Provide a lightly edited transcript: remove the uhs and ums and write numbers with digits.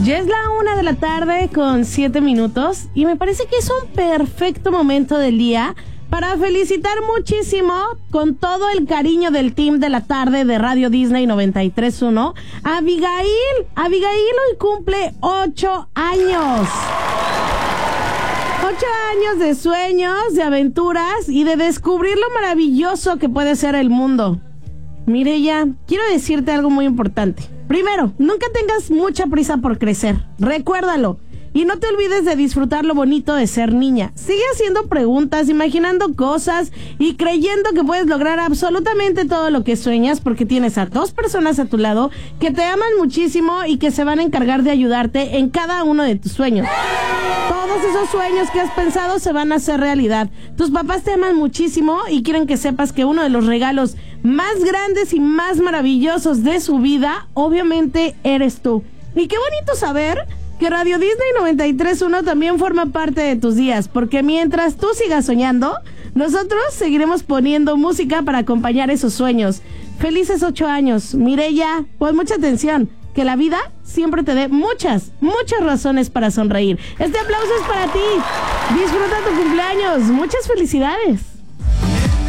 Ya es la 1:00 con 7 minutos y me parece que es un perfecto momento del día para felicitar muchísimo, con todo el cariño del team de la tarde de Radio Disney 93.1, a Abigail. Abigail hoy cumple 8 años. 8 años de sueños, de aventuras y de descubrir lo maravilloso que puede ser el mundo. Mireya, quiero decirte algo muy importante. Primero, nunca tengas mucha prisa por crecer. Recuérdalo. Y no te olvides de disfrutar lo bonito de ser niña. Sigue haciendo preguntas, imaginando cosas y creyendo que puedes lograr absolutamente todo lo que sueñas, porque tienes a 2 personas a tu lado que te aman muchísimo y que se van a encargar de ayudarte en cada uno de tus sueños. Todos esos sueños que has pensado se van a hacer realidad. Tus papás te aman muchísimo y quieren que sepas que uno de los regalos más grandes y más maravillosos de su vida, obviamente, eres tú. Y qué bonito saber que Radio Disney 93.1 también forma parte de tus días, porque mientras tú sigas soñando, nosotros seguiremos poniendo música para acompañar esos sueños. Felices 8 años, Mireya, pon mucha atención, que la vida siempre te dé muchas razones para sonreír. Este aplauso es para ti. Disfruta tu cumpleaños. Muchas felicidades.